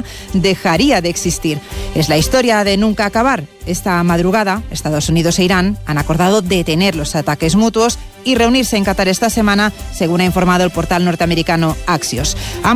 dejaría de existir. Es la historia de nunca acabar. Esta madrugada, Estados Unidos e Irán han acordado detener los ataques mutuos y reunirse en Qatar esta semana, según ha informado el portal norteamericano Axios.